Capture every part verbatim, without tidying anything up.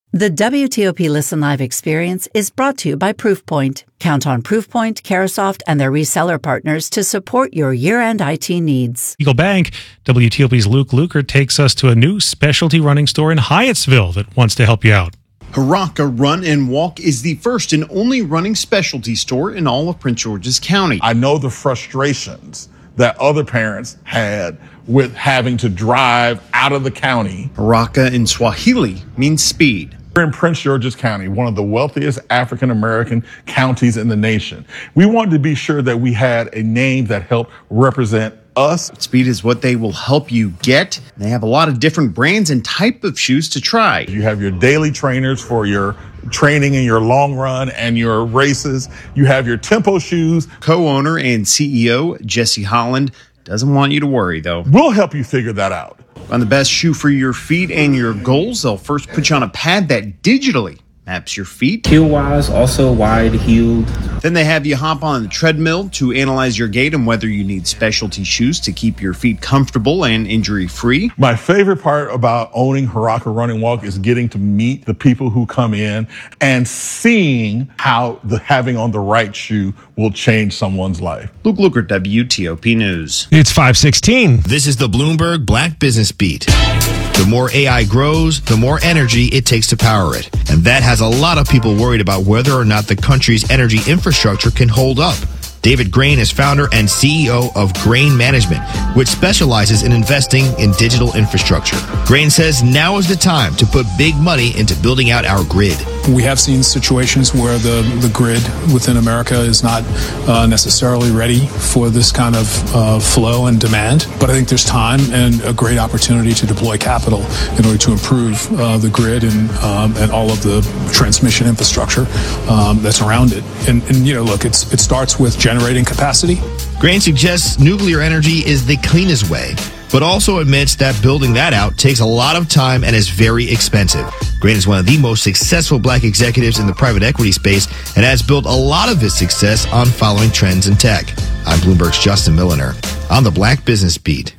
The W T O P Listen Live experience is brought to you by Proofpoint. Count on Proofpoint, Carasoft, and their reseller partners to support your year-end I T needs. Eagle Bank, W T O P's Luke Luker takes us to a new specialty running store in Hyattsville that wants to help you out. Haraka Run and Walk is the first and only running specialty store in all of Prince George's County. I know the frustrations that other parents had with having to drive out of the county. Haraka in Swahili means speed. We're in Prince George's County, one of the wealthiest African-American counties in the nation. We wanted to be sure that we had a name that helped represent us. Speed is what they will help you get. They have a lot of different brands and type of shoes to try. You have your daily trainers for your training in your long run and your races. You have your tempo shoes. Co-owner and C E O Jesse Holland doesn't want you to worry, though. We'll help you figure that out. On the best shoe for your feet and your goals, they'll first put you on a pad that digitally maps your feet. Heel-wise, also wide-heeled. Then they have you hop on the treadmill to analyze your gait and whether you need specialty shoes to keep your feet comfortable and injury-free. My favorite part about owning Haraka Run and Walk is getting to meet the people who come in and seeing how the having on the right shoe will change someone's life. Luke Luker, W T O P News. It's five sixteen. This is the Bloomberg Black Business Beat. The more A I grows, the more energy it takes to power it. And that has a lot of people worried about whether or not the country's energy infrastructure can hold up. David Grain is founder and C E O of Grain Management, which specializes in investing in digital infrastructure. Grain says now is the time to put big money into building out our grid. We have seen situations where the, the grid within America is not uh, necessarily ready for this kind of uh, flow and demand. But I think there's time and a great opportunity to deploy capital in order to improve uh, the grid and um, and all of the transmission infrastructure um, that's around it. And, and you know, look, it's it starts with generating capacity. Grain suggests nuclear energy is the cleanest way, but also admits that building that out takes a lot of time and is very expensive. Grain is one of the most successful black executives in the private equity space and has built a lot of his success on following trends in tech. I'm Bloomberg's Justin Milliner on the Black Business Beat.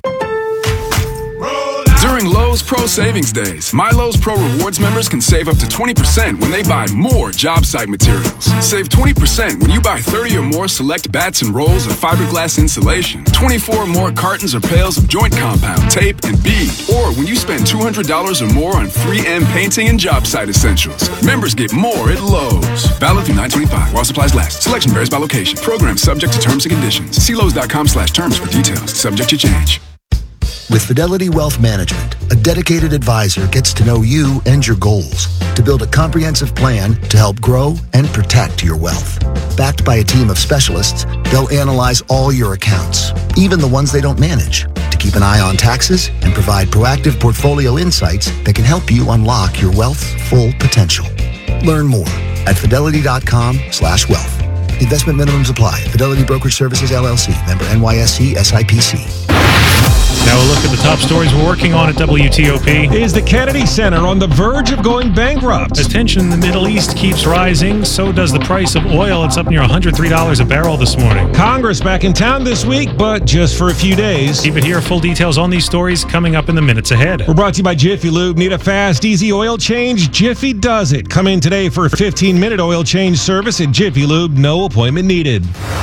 During Lowe's Pro Savings Days, My Lowe's Pro Rewards members can save up to twenty percent when they buy more job site materials. Save twenty percent when you buy thirty or more select bats and rolls of fiberglass insulation, twenty-four or more cartons or pails of joint compound, tape, and bead, or when you spend two hundred dollars or more on three M painting and job site essentials. Members get more at Lowe's. Valid through nine twenty-five while supplies last. Selection varies by location. Program subject to terms and conditions. See Lowe's.com slash terms for details. Subject to change. With Fidelity Wealth Management, a dedicated advisor gets to know you and your goals to build a comprehensive plan to help grow and protect your wealth. Backed by a team of specialists, they'll analyze all your accounts, even the ones they don't manage, to keep an eye on taxes and provide proactive portfolio insights that can help you unlock your wealth's full potential. Learn more at fidelity.com slash wealth. Investment minimums apply. Fidelity Brokerage Services, L L C. Member N Y S E S I P C. Now a look at the top stories we're working on at W T O P. Is the Kennedy Center on the verge of going bankrupt? As tension in the Middle East keeps rising, so does the price of oil. It's up near one hundred three dollars a barrel this morning. Congress back in town this week, but just for a few days. Keep it here. Full details on these stories coming up in the minutes ahead. We're brought to you by Jiffy Lube. Need a fast, easy oil change? Jiffy does it. Come in today for a fifteen-minute oil change service at Jiffy Lube. No appointment needed.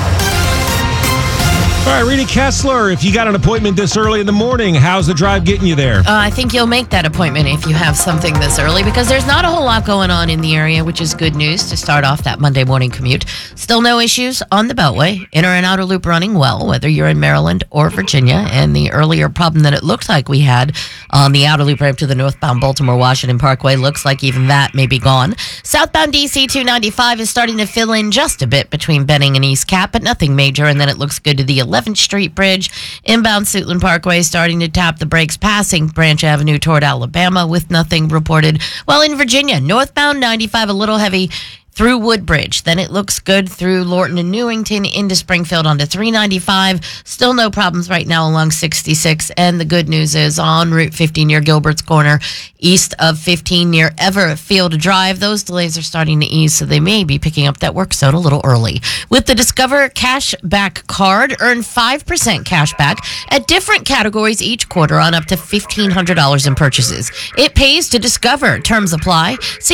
All right, Rita Kessler, if you got an appointment this early in the morning, how's the drive getting you there? Uh, I think you'll make that appointment if you have something this early, because there's not a whole lot going on in the area, which is good news to start off that Monday morning commute. Still no issues on the Beltway. Inner and outer loop running well, whether you're in Maryland or Virginia. And the earlier problem that it looked like we had on the outer loop ramp to the northbound Baltimore-Washington Parkway looks like even that may be gone. Southbound D C two ninety-five is starting to fill in just a bit between Benning and East Cap, but nothing major. And then it looks good to the eleventh Street Bridge. Inbound Suitland Parkway starting to tap the brakes, passing Branch Avenue toward Alabama with nothing reported. While in Virginia, northbound ninety-five a little heavy through Woodbridge. Then it looks good through Lorton and Newington into Springfield onto three ninety-five. Still no problems right now along sixty-six. And the good news is on Route fifty near Gilbert's Corner, east of fifteen near Everfield Drive. Those delays are starting to ease, so they may be picking up that work zone a little early. With the Discover Cash Back Card, earn five percent cash back at different categories each quarter on up to fifteen hundred dollars in purchases. It pays to Discover. Terms apply. See